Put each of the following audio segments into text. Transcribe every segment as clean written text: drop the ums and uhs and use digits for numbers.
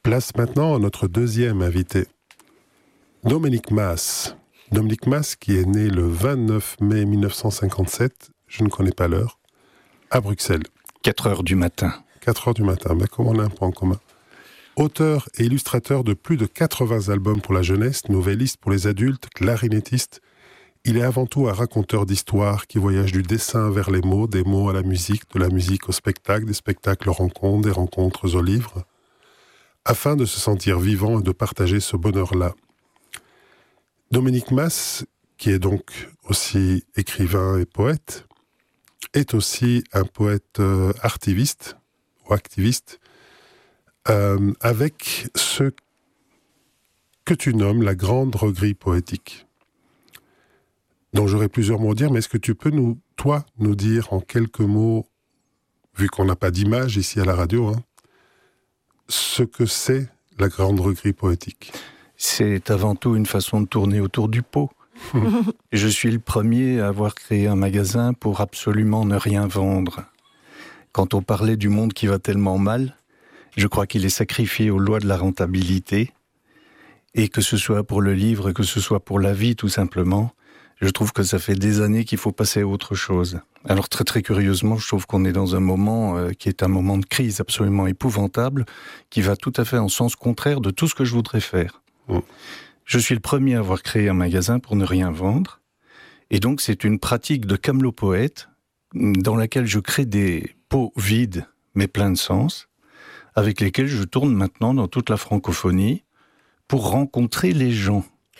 Place maintenant à notre deuxième invité, Dominique Mas. Dominique Mas, qui est né le 29 mai 1957, je ne connais pas l'heure, à Bruxelles. 4 heures du matin. 4 heures du matin, ben, comment on a un point en commun. Auteur et illustrateur de plus de 80 albums pour la jeunesse, nouvelliste pour les adultes, clarinettiste, il est avant tout un raconteur d'histoires qui voyage du dessin vers les mots, des mots à la musique, de la musique au spectacle, des spectacles aux rencontres, des rencontres aux livres, afin de se sentir vivant et de partager ce bonheur-là. Dominique Mas, qui est donc aussi écrivain et poète, est aussi un poète artiviste ou activiste, avec ce que tu nommes la grande droguerie poétique, dont j'aurais plusieurs mots à dire, mais est-ce que tu peux nous dire en quelques mots, vu qu'on n'a pas d'image ici à la radio, ce que c'est la grande droguerie poétique? C'est avant tout une façon de tourner autour du pot. Je suis le premier à avoir créé un magasin pour absolument ne rien vendre. Quand on parlait du monde qui va tellement mal, je crois qu'il est sacrifié aux lois de la rentabilité. Et que ce soit pour le livre, que ce soit pour la vie tout simplement, je trouve que ça fait des années qu'il faut passer à autre chose. Alors très très curieusement, je trouve qu'on est dans un moment qui est un moment de crise absolument épouvantable, qui va tout à fait en sens contraire de tout ce que je voudrais faire. Je suis le premier à avoir créé un magasin pour ne rien vendre. Et donc, c'est une pratique de camelot-poète dans laquelle je crée des pots vides, mais pleins de sens, avec lesquels je tourne maintenant dans toute la francophonie pour rencontrer les gens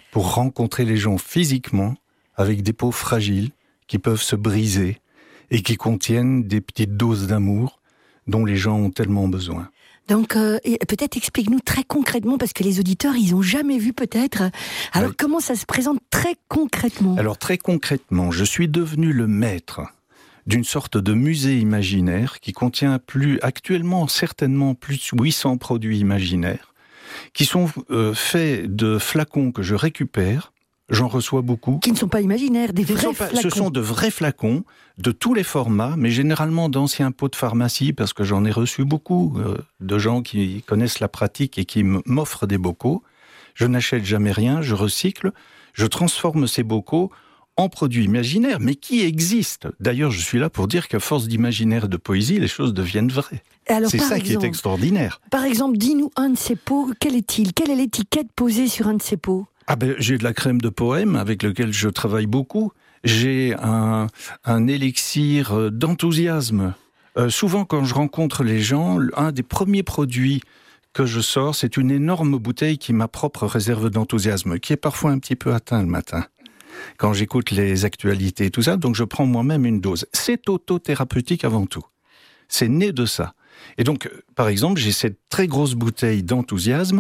physiquement, avec des pots fragiles qui peuvent se briser et qui contiennent des petites doses d'amour dont les gens ont tellement besoin. Donc, peut-être explique-nous très concrètement, parce que les auditeurs, ils n'ont jamais vu peut-être. Alors, comment ça se présente très concrètement ? Alors, très concrètement, je suis devenu le maître d'une sorte de musée imaginaire qui contient actuellement certainement plus de 800 produits imaginaires, qui sont faits de flacons que je récupère. J'en reçois beaucoup. Qui ne sont pas imaginaires, des vrais flacons. Ce sont de vrais flacons, de tous les formats, mais généralement d'anciens pots de pharmacie, parce que j'en ai reçu beaucoup de gens qui connaissent la pratique et qui m'offrent des bocaux. Je n'achète jamais rien, je recycle, je transforme ces bocaux en produits imaginaires, mais qui existent. D'ailleurs, je suis là pour dire qu'à force d'imaginaire et de poésie, les choses deviennent vraies. Alors, c'est ça qui est extraordinaire. Par exemple, dis-nous un de ces pots, quel est-il ? Quelle est l'étiquette posée sur un de ces pots ? J'ai de la crème de poème avec lequel je travaille beaucoup. J'ai un élixir d'enthousiasme. Souvent, quand je rencontre les gens, un des premiers produits que je sors, c'est une énorme bouteille qui est ma propre réserve d'enthousiasme, qui est parfois un petit peu atteint le matin, quand j'écoute les actualités et tout ça. Donc, je prends moi-même une dose. C'est autothérapeutique avant tout. C'est né de ça. Et donc, par exemple, j'ai cette très grosse bouteille d'enthousiasme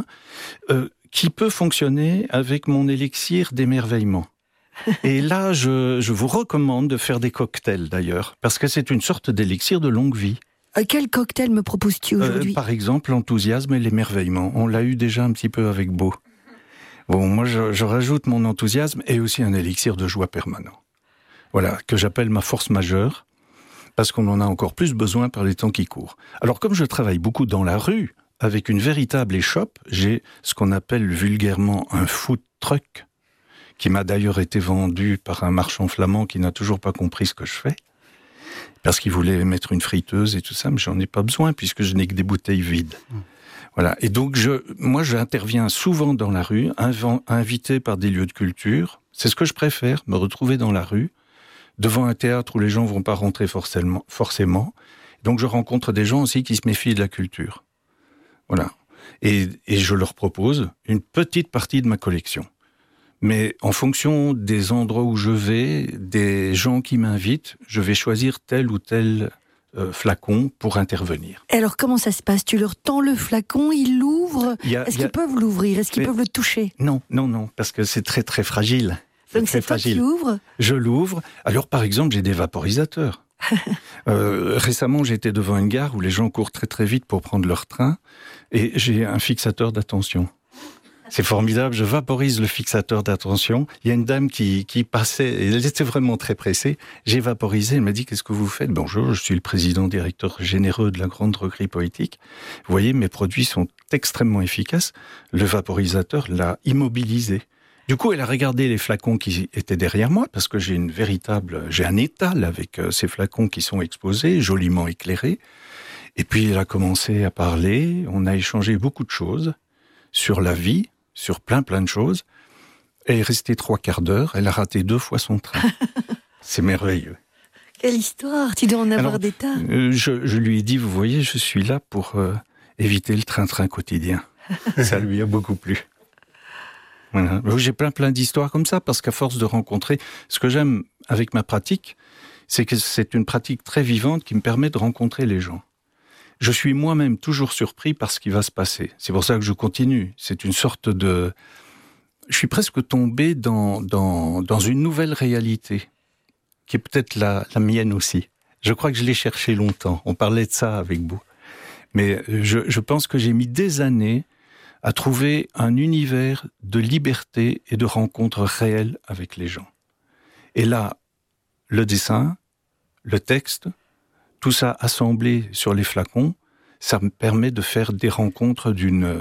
qui peut fonctionner avec mon élixir d'émerveillement. Et là, je vous recommande de faire des cocktails, d'ailleurs, parce que c'est une sorte d'élixir de longue vie. Quel cocktail me proposes-tu aujourd'hui ? Par exemple, l'enthousiasme et l'émerveillement. On l'a eu déjà un petit peu avec Beau. Bon, moi, je rajoute mon enthousiasme et aussi un élixir de joie permanent. Voilà, que j'appelle ma force majeure, parce qu'on en a encore plus besoin par les temps qui courent. Alors, comme je travaille beaucoup dans la rue, avec une véritable échoppe, j'ai ce qu'on appelle vulgairement un food truck, qui m'a d'ailleurs été vendu par un marchand flamand qui n'a toujours pas compris ce que je fais, parce qu'il voulait mettre une friteuse et tout ça, mais j'en ai pas besoin puisque je n'ai que des bouteilles vides. Voilà. Et donc, moi, j'interviens souvent dans la rue, invité par des lieux de culture. C'est ce que je préfère, me retrouver dans la rue, devant un théâtre où les gens vont pas rentrer forcément. Donc, je rencontre des gens aussi qui se méfient de la culture. Voilà. Et je leur propose une petite partie de ma collection. Mais en fonction des endroits où je vais, des gens qui m'invitent, je vais choisir tel ou tel flacon pour intervenir. Et alors, comment ça se passe ? Tu leur tends le flacon, ils l'ouvrent ? Est-ce qu'ils peuvent l'ouvrir ? Est-ce qu'ils peuvent le toucher ? Non, parce que c'est très très fragile. Donc c'est toi qui ouvres ? Je l'ouvre. Alors, par exemple, j'ai des vaporisateurs. Récemment, j'étais devant une gare où les gens courent très très vite pour prendre leur train et j'ai un fixateur d'attention. C'est formidable, je vaporise le fixateur d'attention. Il y a une dame qui passait, et elle était vraiment très pressée. J'ai vaporisé, elle m'a dit « Qu'est-ce que vous faites ?»« Bonjour, je suis le président directeur généreux de la Grande Droguerie Poétique. Vous voyez, mes produits sont extrêmement efficaces. » Le vaporisateur l'a immobilisé. Du coup, elle a regardé les flacons qui étaient derrière moi, parce que j'ai un étal avec ces flacons qui sont exposés, joliment éclairés. Et puis, elle a commencé à parler, on a échangé beaucoup de choses sur la vie, sur plein de choses. Elle est restée 3/4 d'heure, elle a raté 2 fois son train. C'est merveilleux. Quelle histoire, tu dois en avoir des tas. Je lui ai dit, vous voyez, je suis là pour éviter le train-train quotidien. Ça lui a beaucoup plu. Voilà. J'ai plein d'histoires comme ça, parce qu'à force de rencontrer, ce que j'aime avec ma pratique, c'est que c'est une pratique très vivante qui me permet de rencontrer les gens. Je suis moi-même toujours surpris par ce qui va se passer. C'est pour ça que je continue. C'est une sorte de... Je suis presque tombé dans une nouvelle réalité, qui est peut-être la mienne aussi. Je crois que je l'ai cherché longtemps. On parlait de ça avec vous. Mais je pense que j'ai mis des années à trouver un univers de liberté et de rencontres réelles avec les gens. Et là, le dessin, le texte, tout ça assemblé sur les flacons, ça me permet de faire des rencontres d'une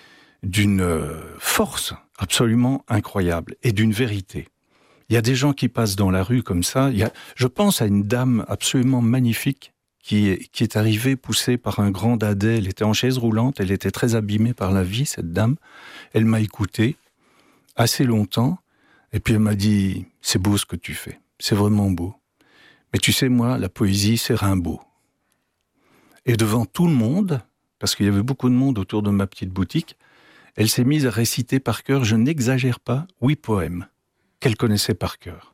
force absolument incroyable et d'une vérité. Il y a des gens qui passent dans la rue comme ça. Je pense à une dame absolument magnifique qui est arrivée poussée par un grand dadais. Elle était en chaise roulante, elle était très abîmée par la vie, cette dame. Elle m'a écouté assez longtemps et puis elle m'a dit « C'est beau ce que tu fais, c'est vraiment beau. Mais tu sais, moi, la poésie, c'est Rimbaud. » Et devant tout le monde, parce qu'il y avait beaucoup de monde autour de ma petite boutique, elle s'est mise à réciter par cœur, je n'exagère pas, 8 poèmes qu'elle connaissait par cœur.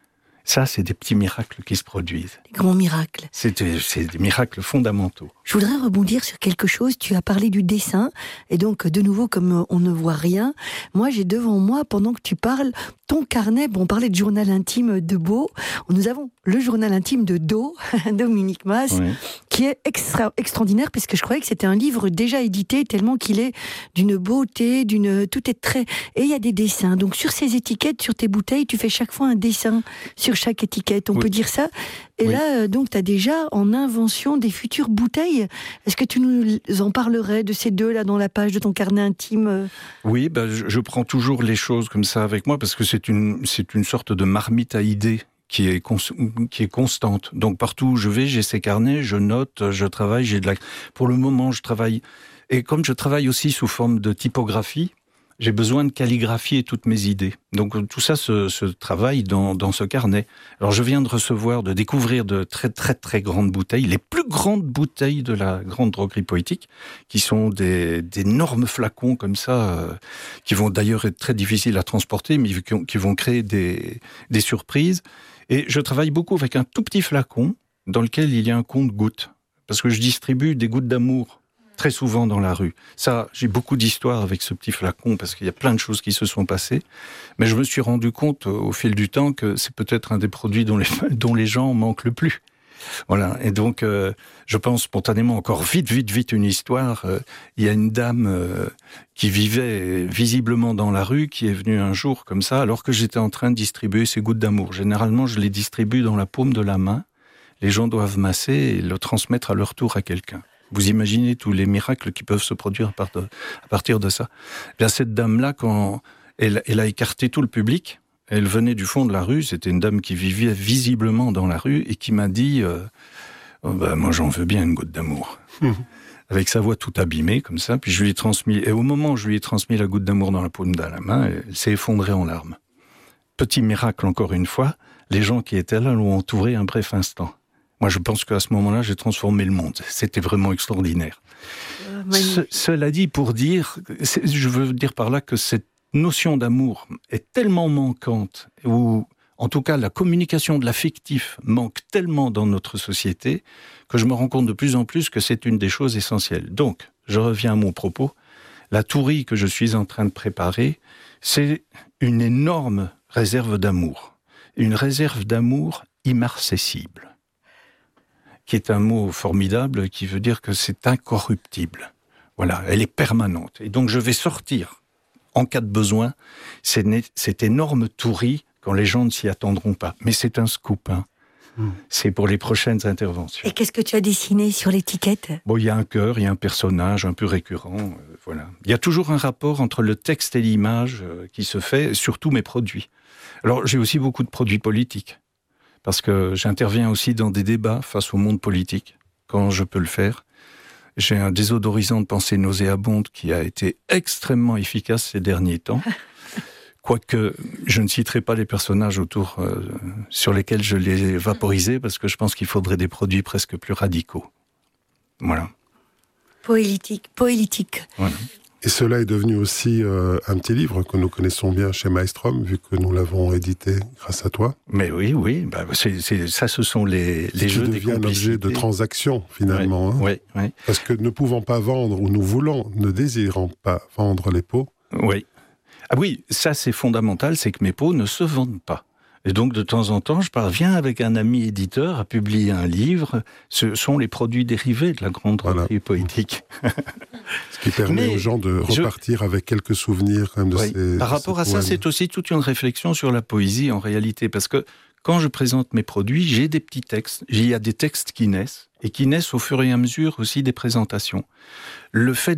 Ça, c'est des petits miracles qui se produisent. Des grands miracles. C'est des miracles fondamentaux. Je voudrais rebondir sur quelque chose. Tu as parlé du dessin. Et donc, de nouveau, comme on ne voit rien, moi, j'ai devant moi, pendant que tu parles, ton carnet. Bon, on parlait de journal intime de Beau. Nous avons le journal intime de Do, Dominique Mas, oui, qui est extraordinaire, puisque je croyais que c'était un livre déjà édité, tellement qu'il est d'une beauté, tout est très... Et il y a des dessins. Donc, sur ces étiquettes, sur tes bouteilles, tu fais chaque fois un dessin sur chaque étiquette, on peut dire ça. Et là, donc, tu as déjà en invention des futures bouteilles. Est-ce que tu nous en parlerais de ces deux là dans la page de ton carnet intime? Oui, je prends toujours les choses comme ça avec moi, parce que c'est une sorte de marmite à idées qui est constante. Donc partout où je vais, j'ai ces carnets, je note, je travaille, pour le moment, je travaille. Et comme je travaille aussi sous forme de typographie, j'ai besoin de calligraphier toutes mes idées. Donc tout ça se travaille dans ce carnet. Alors je viens de découvrir de très très grandes bouteilles, les plus grandes bouteilles de la Grande Droguerie Poétique, qui sont d'énormes flacons comme ça, qui vont d'ailleurs être très difficiles à transporter, mais qui vont créer des surprises. Et je travaille beaucoup avec un tout petit flacon dans lequel il y a un compte-gouttes, parce que je distribue des gouttes d'amour très souvent dans la rue. Ça, j'ai beaucoup d'histoires avec ce petit flacon, parce qu'il y a plein de choses qui se sont passées. Mais je me suis rendu compte au fil du temps que c'est peut-être un des produits dont les gens manquent le plus. Voilà. Et donc, je pense spontanément, encore vite une histoire. Il y a une dame qui vivait visiblement dans la rue, qui est venue un jour comme ça, alors que j'étais en train de distribuer ces gouttes d'amour. Généralement, je les distribue dans la paume de la main. Les gens doivent masser et le transmettre à leur tour à quelqu'un. Vous imaginez tous les miracles qui peuvent se produire à partir de ça. Bien, cette dame-là, quand elle a écarté tout le public, elle venait du fond de la rue, c'était une dame qui vivait visiblement dans la rue et qui m'a dit moi j'en veux bien une goutte d'amour. Avec sa voix toute abîmée comme ça, puis je lui ai transmis, et au moment où je lui ai transmis la goutte d'amour dans la paume de la main, elle s'est effondrée en larmes. Petit miracle encore une fois, les gens qui étaient là l'ont entouré un bref instant. Moi, je pense qu'à ce moment-là, j'ai transformé le monde. C'était vraiment extraordinaire. Cela dit, je veux dire par là que cette notion d'amour est tellement manquante, ou en tout cas la communication de l'affectif manque tellement dans notre société, que je me rends compte de plus en plus que c'est une des choses essentielles. Donc, je reviens à mon propos. La tourie que je suis en train de préparer, c'est une énorme réserve d'amour. Une réserve d'amour immarcessible, qui est un mot formidable, qui veut dire que c'est incorruptible. Voilà, elle est permanente. Et donc je vais sortir en cas de besoin, cet énorme tourri quand les gens ne s'y attendront pas. Mais c'est un scoop, hein. C'est pour les prochaines interventions. Et qu'est-ce que tu as dessiné sur l'étiquette ? Bon, il y a un cœur, il y a un personnage un peu récurrent, voilà. Il y a toujours un rapport entre le texte et l'image qui se fait, surtout mes produits. Alors, j'ai aussi beaucoup de produits politiques, parce que j'interviens aussi dans des débats face au monde politique, quand je peux le faire. J'ai un désodorisant de pensée nauséabonde qui a été extrêmement efficace ces derniers temps. Quoique, je ne citerai pas les personnages autour sur lesquels je l'ai vaporisé, parce que je pense qu'il faudrait des produits presque plus radicaux. Voilà. Poétique. Voilà. Et cela est devenu aussi un petit livre que nous connaissons bien chez Maelstrom, vu que nous l'avons édité grâce à toi. Mais oui, bah, ça, ce sont les jeux des complicités. Devient un objet de transaction, finalement. Oui. Parce que ne pouvant pas vendre, ou nous voulant, ne désirant pas vendre les pots... Oui. Ah oui, ça c'est fondamental, c'est que mes pots ne se vendent pas. Et donc de temps en temps, je parviens avec un ami éditeur à publier un livre. Ce sont les produits dérivés de la grande rentrée poétique. Ce qui permet aux gens de repartir avec quelques souvenirs quand même de ces... Par rapport à ça, c'est aussi toute une réflexion sur la poésie en réalité, parce que quand je présente mes produits, j'ai des petits textes. Il y a des textes qui naissent, et qui naissent au fur et à mesure aussi des présentations. Le fait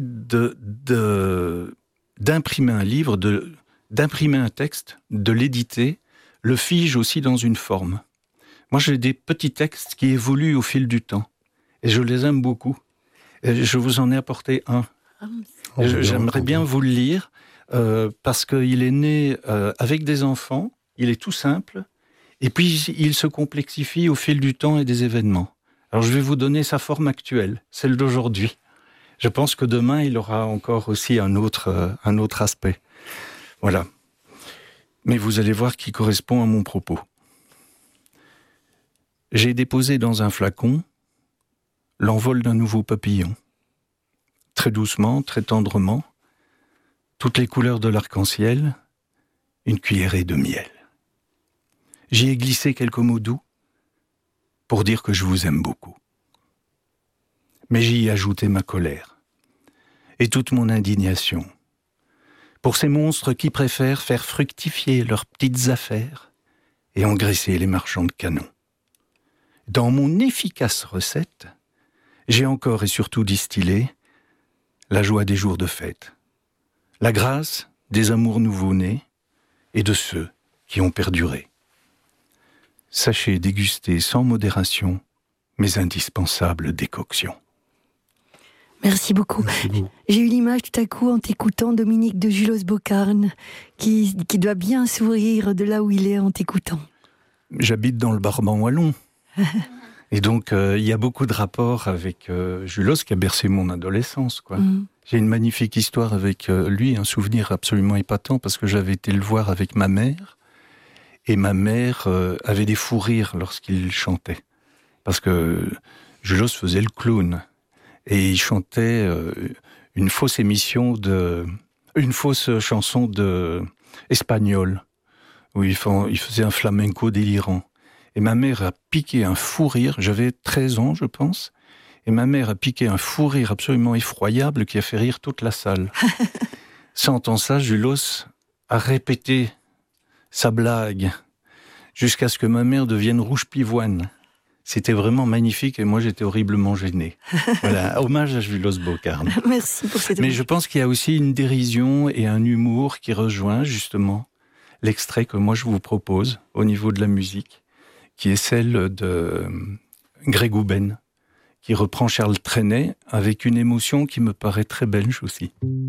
d'imprimer un livre, d'imprimer un texte, de l'éditer, le fige aussi dans une forme. Moi, j'ai des petits textes qui évoluent au fil du temps. Et je les aime beaucoup. Et je vous en ai apporté un. J'aimerais bien vous le lire, parce qu'il est né avec des enfants, il est tout simple, et puis il se complexifie au fil du temps et des événements. Alors je vais vous donner sa forme actuelle, celle d'aujourd'hui. Je pense que demain, il aura encore aussi un autre aspect. Voilà. Mais vous allez voir qu'il correspond à mon propos. J'ai déposé dans un flacon l'envol d'un nouveau papillon. Très doucement, très tendrement, toutes les couleurs de l'arc-en-ciel, une cuillerée de miel. J'y ai glissé quelques mots doux pour dire que je vous aime beaucoup. Mais j'y ai ajouté ma colère et toute mon indignation pour ces monstres qui préfèrent faire fructifier leurs petites affaires et engraisser les marchands de canons. Dans mon efficace recette, j'ai encore et surtout distillé la joie des jours de fête, la grâce des amours nouveau-nés et de ceux qui ont perduré. Sachez déguster sans modération mes indispensables décoctions. Merci beaucoup. J'ai eu l'image tout à coup en t'écoutant Dominique de Julos-Bocarne qui doit bien sourire de là où il est en t'écoutant. J'habite dans le Brabant wallon. Et donc il y a beaucoup de rapports avec Julos qui a bercé mon adolescence, quoi. J'ai une magnifique histoire avec lui, un souvenir absolument épatant parce que j'avais été le voir avec ma mère et ma mère avait des fous rires lorsqu'il chantait parce que Julos faisait le clown. Et il chantait une fausse chanson espagnole, où il faisait un flamenco délirant. Et ma mère a piqué un fou rire, j'avais 13 ans je pense, et ma mère a piqué un fou rire absolument effroyable qui a fait rire toute la salle. Sentant ça, Julos a répété sa blague, jusqu'à ce que ma mère devienne rouge pivoine. C'était vraiment magnifique et moi j'étais horriblement gêné. Voilà, hommage à Julos-Bocarne. Merci pour cette... Mais je pense qu'il y a aussi une dérision et un humour qui rejoint justement l'extrait que moi je vous propose au niveau de la musique, qui est celle de Greg Houben, qui reprend Charles Trenet avec une émotion qui me paraît très belge aussi.